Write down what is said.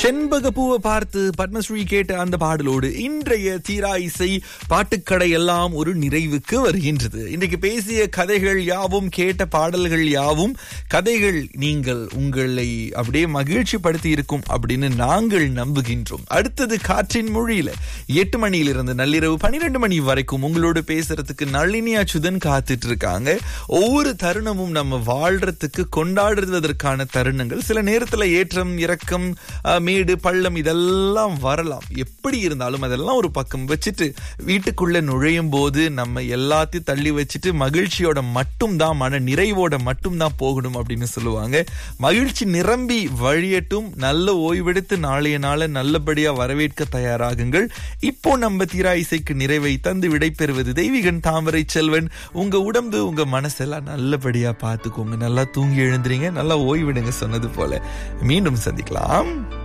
செண்பகப்பூவை பார்த்து பத்மஸ்ரீ கேட்ட அந்த பாடலோடு இன்றைய தீரா இசை பாட்டுக்கடை எல்லாம் ஒரு நிறைவுக்கு வருகின்றது. இன்றைக்கு பேசிய கதைகள் யாவும், கேட்ட பாடல்கள் யாவும் கதைகள் நீங்கள் உங்களை அப்படியே மகிழ்ச்சி படுத்தி இருக்கும் அப்படின்னு நாங்கள் நம்புகின்றோம். அடுத்தது காற்றின் மொழியில 8 மணியிலிருந்து நள்ளிரவு 12 மணி வரைக்கும் உங்களோடு பேசுறதுக்கு நளினி அச்சுதன் காத்துட்டு இருக்காங்க. ஒவ்வொரு தருணமும் நம்ம வாழ்றதுக்கு கொண்டாடுவதற்கான தருணங்கள். சில நேரத்துல ஏற்றம் இறக்கம், மேடு பள்ளம் இதெல்லாம் வரலாம். எப்படி இருந்தாலும் அதெல்லாம் ஒரு பக்கம் வச்சுட்டு வீட்டுக்குள்ள நுழையும் போது நம்ம எல்லாத்தையும் தள்ளி வச்சுட்டு மகிழ்ச்சியோட மட்டும்தான், மன நிறைவோட மட்டும்தான் போகணும் அப்படின்னு சொல்லுவாங்க. மகிழ்ச்சி நிரம்பி வழியட்டும். நல்ல ஓய்வெடுத்து நாளைய நாள நல்லபடியா வரவேற்க தயாராகுங்கள். இப்போ நம்ம தீரா இசைக்கு நிறைவை தந்து விடைபெறுவது தெய்வீகன் தாமரை செல்வன். உங்க உடம்பு உங்க மனசெல்லாம் நல்லபடியா பார்த்துக்கோங்க. நல்லா தூங்கி எழுந்துறீங்க, நல்லா ஓய்விடுங்க. சொன்னது போல மீண்டும் சந்திக்கலாம்.